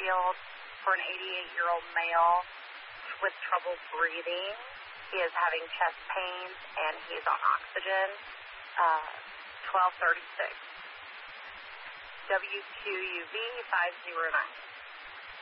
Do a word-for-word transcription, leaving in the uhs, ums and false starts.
Springfield for an eighty-eight-year-old male with trouble breathing. He is having chest pains, and he's on oxygen. Uh, twelve thirty-six. W Q U V five zero nine.